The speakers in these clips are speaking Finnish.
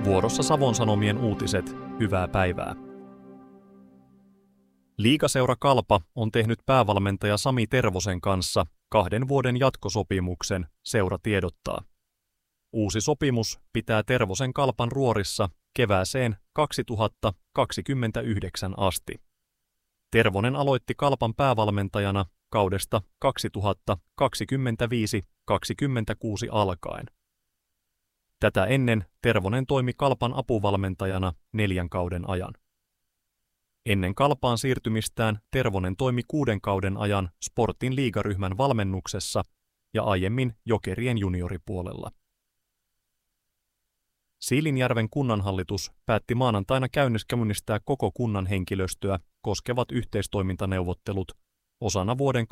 Vuorossa Savon Sanomien uutiset, hyvää päivää. Liigaseura Kalpa on tehnyt päävalmentaja Sami Tervosen kanssa 2 vuoden jatkosopimuksen, seura tiedottaa. Uusi sopimus pitää Tervosen Kalpan ruorissa kevääseen 2029 asti. Tervonen aloitti Kalpan päävalmentajana kaudesta 2025-26 alkaen. Tätä ennen Tervonen toimi Kalpan apuvalmentajana 4 kauden ajan. Ennen Kalpaan siirtymistään Tervonen toimi 6 kauden ajan Sportin liigaryhmän valmennuksessa ja aiemmin Jokerien junioripuolella. Siilinjärven kunnanhallitus päätti maanantaina käynnistää koko kunnan henkilöstöä koskevat yhteistoimintaneuvottelut osana vuoden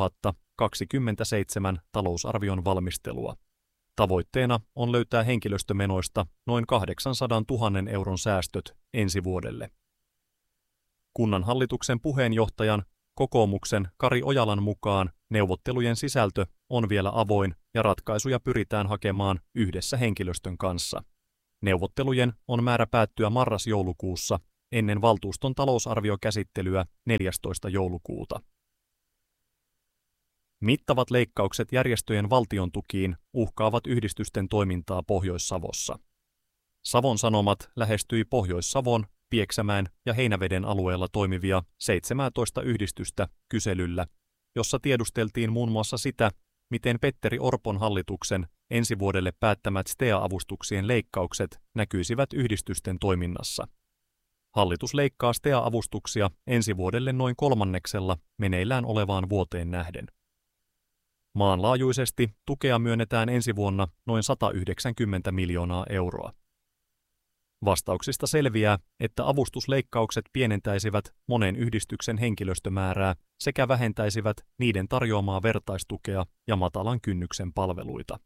2027 talousarvion valmistelua. Tavoitteena on löytää henkilöstömenoista noin 800 000 euron säästöt ensi vuodelle. Kunnanhallituksen puheenjohtajan, kokoomuksen Kari Ojalan mukaan neuvottelujen sisältö on vielä avoin ja ratkaisuja pyritään hakemaan yhdessä henkilöstön kanssa. Neuvottelujen on määrä päättyä marras-joulukuussa ennen valtuuston talousarviokäsittelyä 14. joulukuuta. Mittavat leikkaukset järjestöjen valtiontukiin uhkaavat yhdistysten toimintaa Pohjois-Savossa. Savon Sanomat lähestyi Pohjois-Savon, Pieksämäen ja Heinäveden alueella toimivia 17 yhdistystä kyselyllä, jossa tiedusteltiin muun muassa sitä, miten Petteri Orpon hallituksen ensi vuodelle päättämät STEA-avustuksien leikkaukset näkyisivät yhdistysten toiminnassa. Hallitus leikkaa STEA-avustuksia ensi vuodelle noin 1/3 meneillään olevaan vuoteen nähden. Maanlaajuisesti tukea myönnetään ensi vuonna noin 190 miljoonaa euroa. Vastauksista selviää, että avustusleikkaukset pienentäisivät monen yhdistyksen henkilöstömäärää sekä vähentäisivät niiden tarjoamaa vertaistukea ja matalan kynnyksen palveluita.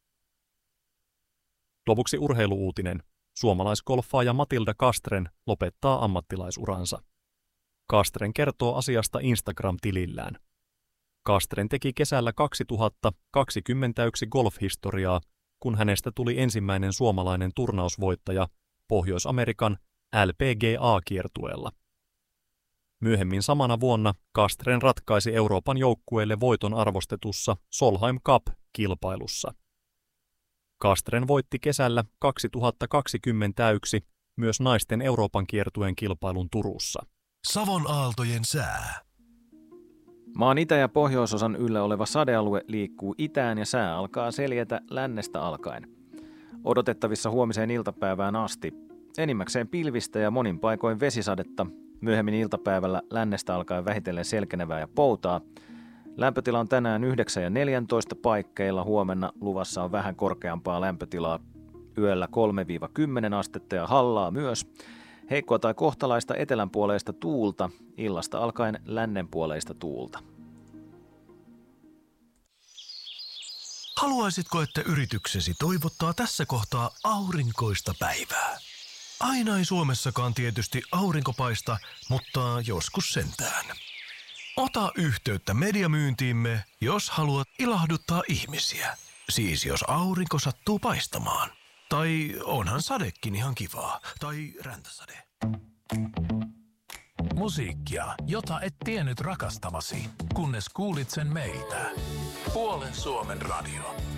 Lopuksi urheiluuutinen. Suomalaisgolfaaja Matilda Castren lopettaa ammattilaisuransa. Castren kertoo asiasta Instagram-tilillään. Castren teki kesällä 2021 golfhistoriaa, kun hänestä tuli ensimmäinen suomalainen turnausvoittaja Pohjois-Amerikan LPGA-kiertueella. Myöhemmin samana vuonna Castren ratkaisi Euroopan joukkueelle voiton arvostetussa Solheim Cup-kilpailussa. Castren voitti kesällä 2021 myös naisten Euroopan kiertueen kilpailun Turussa. Savon aaltojen sää. Maan itä- ja pohjoisosan yllä oleva sadealue liikkuu itään ja sää alkaa seljetä lännestä alkaen. Odotettavissa huomiseen iltapäivään asti. Enimmäkseen pilvistä ja monin paikoin vesisadetta. Myöhemmin iltapäivällä lännestä alkaen vähitellen selkenevää ja poutaa. Lämpötila on tänään 9 ja 14 paikkeilla. Huomenna luvassa on vähän korkeampaa lämpötilaa. Yöllä 3-10 astetta ja hallaa myös. Heikkoa tai kohtalaista etelänpuoleista tuulta. Illasta alkaen lännenpuoleista tuulta. Haluaisitko, että yrityksesi toivottaa tässä kohtaa aurinkoista päivää? Aina ei Suomessakaan tietysti aurinko paista, mutta joskus sentään. Ota yhteyttä mediamyyntiimme, jos haluat ilahduttaa ihmisiä. Siis jos aurinko sattuu paistamaan. Tai onhan sadekin ihan kivaa. Tai räntäsade. Musiikkia, jota et tiennyt rakastavasi, kunnes kuulit sen meiltä. Puolen Suomen radio.